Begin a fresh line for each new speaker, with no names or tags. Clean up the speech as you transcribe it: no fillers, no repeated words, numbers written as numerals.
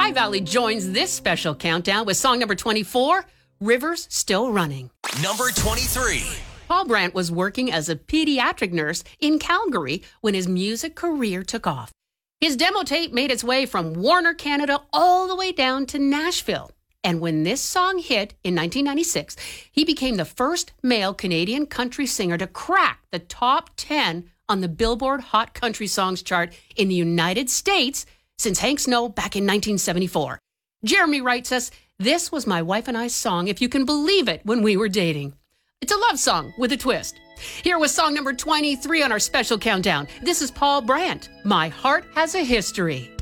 High Valley joins this special countdown with song number 24, Rivers Still Running.
Number 23.
Paul Brandt was working as a pediatric nurse in Calgary when his music career took off. His demo tape made its way from Warner, Canada, all the way down to Nashville. And when this song hit in 1996, he became the first male Canadian country singer to crack the top 10 on the Billboard Hot Country Songs chart in the United States since Hank Snow back in 1974. Jeremy writes us, "This was my wife and I's song, if you can believe it, when we were dating." It's a love song with a twist. Here was song number 23 on our special countdown. This is Paul Brandt, My Heart Has a History.